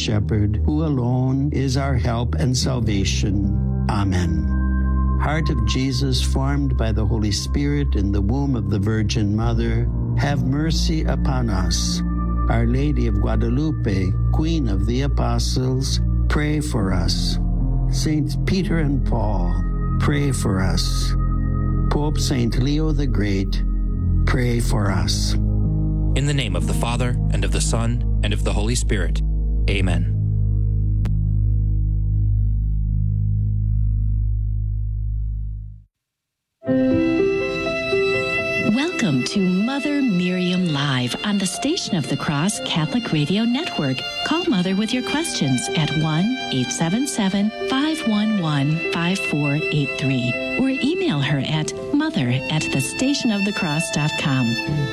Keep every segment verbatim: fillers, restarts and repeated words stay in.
Shepherd, who alone is our help and salvation. Amen. Heart of Jesus, formed by the Holy Spirit in the womb of the Virgin Mother, have mercy upon us. Our Lady of Guadalupe, Queen of the Apostles, pray for us. Saints Peter and Paul, pray for us. Pope Saint Leo the Great, pray for us. In the name of the Father, and of the Son, and of the Holy Spirit. Amen. Welcome to Mother Miriam Live on the Station of the Cross Catholic Radio Network. Call Mother with your questions at one eight seven seven, five one one, five four eight three or email her at mother at the station of the cross dot com.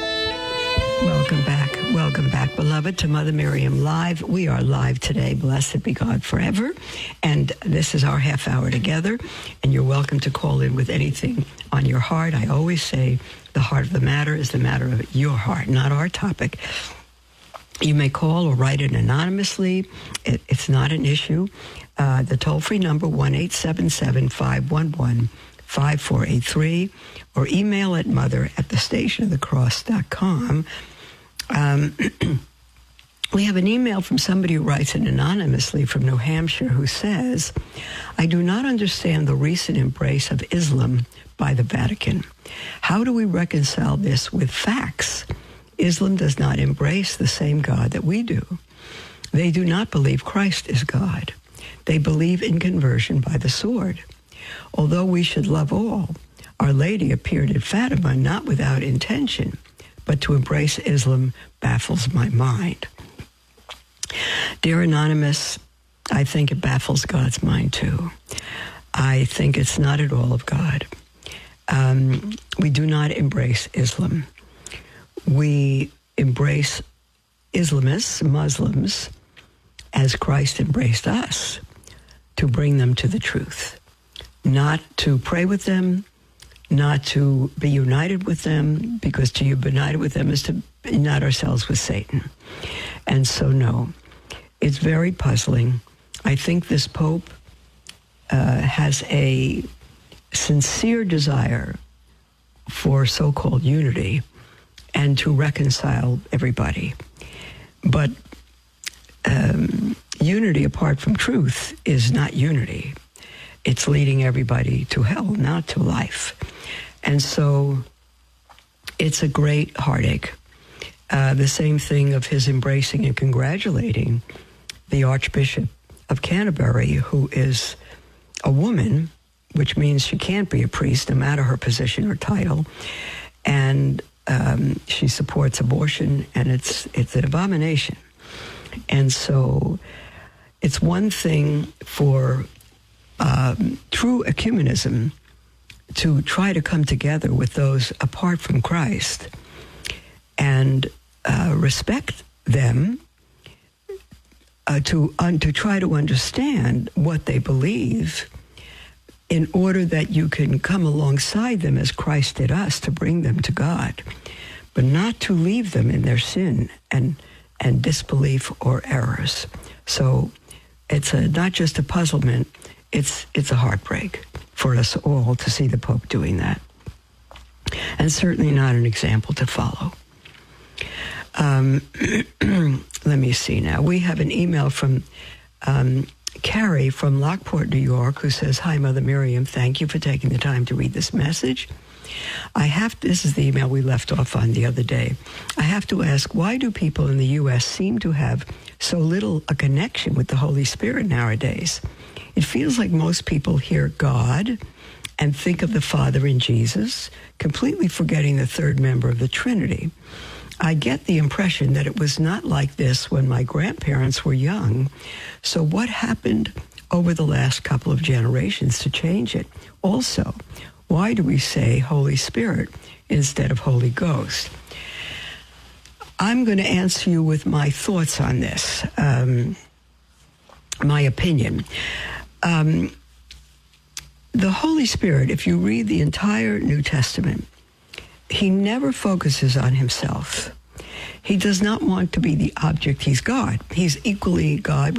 Welcome back. Welcome back, beloved, to Mother Miriam Live. We are live today. Blessed be God forever. And this is our half hour together. And you're welcome to call in with anything on your heart. I always say the heart of the matter is the matter of your heart, not our topic. You may call or write it anonymously. It, it's not an issue. Uh, the toll-free number, one eight seven seven, five one one, five four eight three, or email at mother at the station of the cross dot com. Um, we have an email from somebody who writes it anonymously from New Hampshire who says, I do not understand the recent embrace of Islam by the Vatican. How do we reconcile this with facts? Islam does not embrace the same God that we do. They do not believe Christ is God. They believe in conversion by the sword. Although we should love all, Our Lady appeared at Fatima not without intention, but to embrace Islam baffles my mind. Dear Anonymous, I think it baffles God's mind too. I think it's not at all of God. Um, we do not embrace Islam. We embrace Islamists, Muslims, as Christ embraced us, to bring them to the truth, not to pray with them, not to be united with them, because to be united with them is to unite ourselves with Satan. And so, no, it's very puzzling. I think this Pope uh, has a sincere desire for so-called unity and to reconcile everybody. But um, unity apart from truth is not unity. It's leading everybody to hell, not to life. And so it's a great heartache. Uh, the same thing of his embracing and congratulating the Archbishop of Canterbury, who is a woman, which means she can't be a priest, no matter her position or title. And um, she supports abortion, and it's it's an abomination. And so it's one thing for um, true ecumenism to try to come together with those apart from Christ and uh, respect them, uh, to un- to try to understand what they believe, in order that you can come alongside them as Christ did us to bring them to God, but not to leave them in their sin and and disbelief or errors. So it's a, not just a puzzlement, it's it's a heartbreak for us all to see the Pope doing that. And certainly not an example to follow. Um, let me see now. We have an email from um, Carrie from Lockport, New York, who says, Hi, Mother Miriam. Thank you for taking the time to read this message. I have to, this is the email we left off on the other day. I have to ask, why do people in the U S seem to have so little a connection with the Holy Spirit nowadays? It feels like most people hear God and think of the Father in Jesus, completely forgetting the third member of the Trinity. I get the impression that it was not like this when my grandparents were young. So what happened over the last couple of generations to change it? Also, why do we say Holy Spirit instead of Holy Ghost? I'm going to answer you with my thoughts on this, um, my opinion. Um, the Holy Spirit, if you read the entire New Testament, he never focuses on himself. He does not want to be the object. He's God. He's equally God